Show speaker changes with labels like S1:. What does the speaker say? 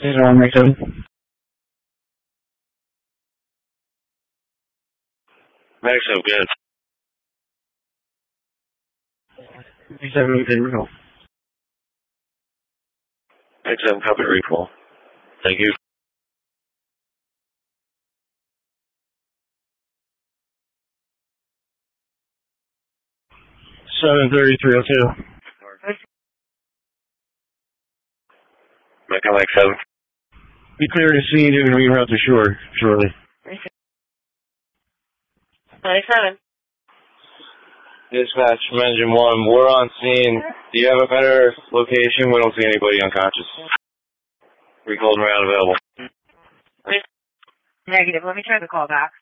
S1: Is it on Mike 7?
S2: Mike 7, good.
S1: Mike 7, we did recall.
S2: Mike 7, copy recall. Thank you.
S1: Seven 3302.
S2: Mike 7.
S1: Be clear to scene and reroute to shore shortly.
S3: Mike 7.
S2: Dispatch from Engine 1, we're on scene. Do you have a better location? We don't see anybody unconscious. Recalled and round available.
S3: Negative. Let me try the call back.